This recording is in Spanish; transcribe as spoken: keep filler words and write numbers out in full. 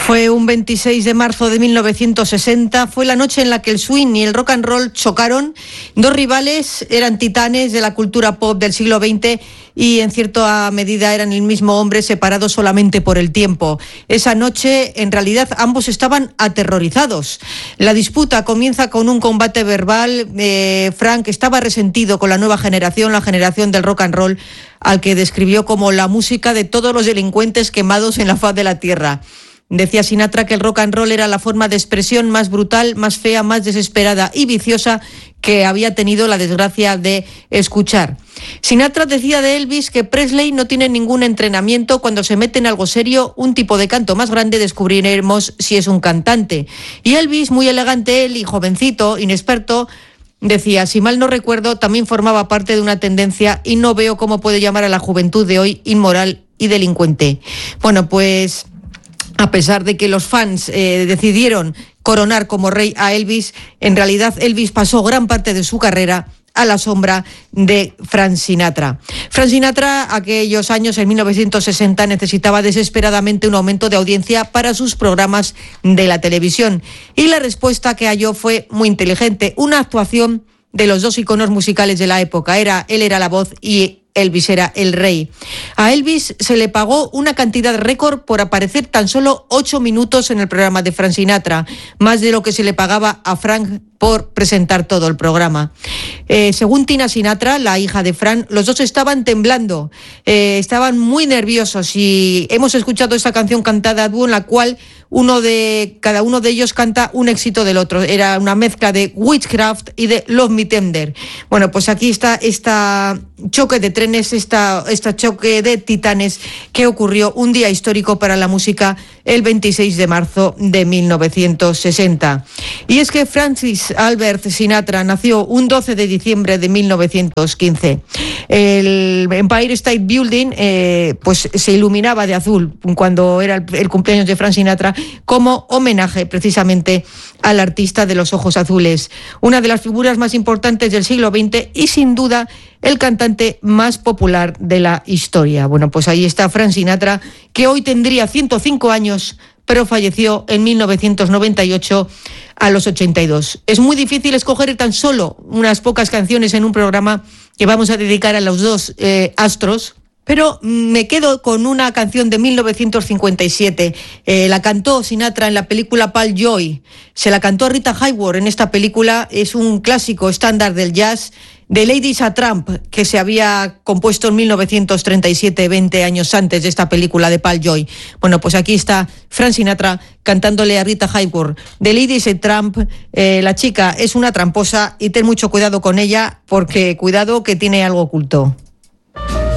Fue un veintiséis de marzo de mil novecientos sesenta, fue la noche en la que el swing y el rock and roll chocaron. Dos rivales, eran titanes de la cultura pop del siglo veinte y en cierta medida eran el mismo hombre, separados solamente por el tiempo. Esa noche, en realidad, ambos estaban aterrorizados. La disputa comienza con un combate verbal. Eh, Frank estaba resentido con la nueva generación, la generación del rock and roll, al que describió como la música de todos los delincuentes quemados en la faz de la tierra. Decía Sinatra que el rock and roll era la forma de expresión más brutal, más fea, más desesperada y viciosa que había tenido la desgracia de escuchar. Sinatra decía de Elvis que Presley no tiene ningún entrenamiento. Cuando se mete en algo serio, un tipo de canto más grande, descubriremos si es un cantante. Y Elvis, muy elegante él y jovencito, inexperto, decía, si mal no recuerdo, también formaba parte de una tendencia y no veo cómo puede llamar a la juventud de hoy inmoral y delincuente. Bueno, pues a pesar de que los fans eh, decidieron coronar como rey a Elvis, en realidad Elvis pasó gran parte de su carrera a la sombra de Frank Sinatra. Frank Sinatra, aquellos años, en mil novecientos sesenta, necesitaba desesperadamente un aumento de audiencia para sus programas de la televisión. Y la respuesta que halló fue muy inteligente, una actuación de los dos iconos musicales de la época. Era, él era la voz y Elvis era el rey. A Elvis se le pagó una cantidad récord por aparecer tan solo ocho minutos en el programa de Frank Sinatra, más de lo que se le pagaba a Frank por presentar todo el programa. Eh, según Tina Sinatra, la hija de Frank, los dos estaban temblando, eh, estaban muy nerviosos y hemos escuchado esta canción cantada a dúo en la cual uno de cada uno de ellos canta un éxito del otro. Era una mezcla de Witchcraft y de Love Me Tender. Bueno, pues aquí está esta choque de trenes, esta, esta choque de titanes que ocurrió un día histórico para la música el veintiséis de marzo de mil novecientos sesenta. Y es que Francis Albert Sinatra nació un doce de diciembre de mil novecientos quince. El Empire State Building eh, pues se iluminaba de azul cuando era el, el cumpleaños de Frank Sinatra, como homenaje precisamente al artista de los ojos azules, una de las figuras más importantes del siglo veinte y sin duda el cantante más popular de la historia. Bueno, pues ahí está Frank Sinatra, que hoy tendría ciento cinco años, pero falleció en mil novecientos noventa y ocho a los ochenta y dos. Es muy difícil escoger tan solo unas pocas canciones en un programa que vamos a dedicar a los dos eh, astros, pero me quedo con una canción de mil novecientos cincuenta y siete. Eh, la cantó Sinatra en la película Pal Joy. Se la cantó Rita Hayworth en esta película. Es un clásico estándar del jazz, de Ladies a Tramp, que se había compuesto en mil novecientos treinta y siete, veinte años antes de esta película de Pal Joy. Bueno, pues aquí está Frank Sinatra cantándole a Rita Hayworth. De Ladies a Tramp, eh, la chica es una tramposa y ten mucho cuidado con ella, porque cuidado que tiene algo oculto.